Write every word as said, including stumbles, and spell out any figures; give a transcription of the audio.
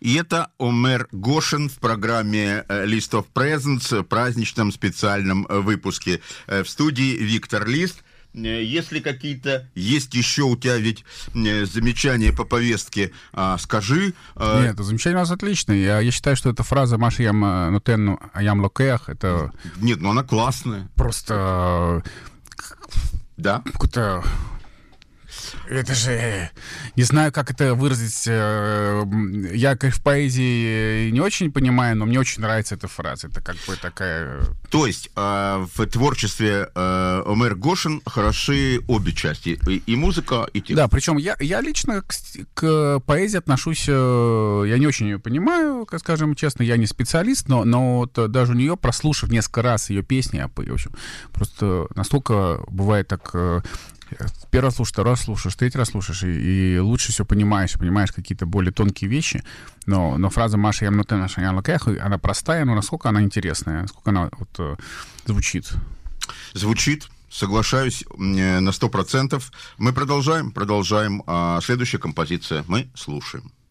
И это Омер Гошин в программе List of Presents, праздничном специальном выпуске. В студии Виктор Лист. Если какие-то есть еще у тебя ведь замечания по повестке, скажи. Нет, замечания у нас отличные. Я, я считаю, что эта фраза «Маш ям нотен, а ям локех» это... Нет, ну она классная. Просто... Да? Какой-то... Это же... Не знаю, как это выразить. Я, конечно, в поэзии не очень понимаю, но мне очень нравится эта фраза. Это как бы такая... То есть э, в творчестве э, Омер Гошин хороши обе части. И, и музыка, и текст. Да, причем я, я лично к, к поэзии отношусь... Я не очень ее понимаю, скажем честно. Я не специалист, но, но вот даже у нее, прослушав несколько раз ее песни, я, в общем, просто настолько бывает так... Первый раз слушаешь, второй раз слушаешь, третий раз слушаешь, и, и лучше все понимаешь, понимаешь какие-то более тонкие вещи. Но, но фраза «Маша ям нотен, Маша ям локех», она простая, но насколько она интересная, насколько она вот, звучит. Звучит, соглашаюсь на сто процентов. Мы продолжаем, продолжаем. А следующая композиция мы слушаем.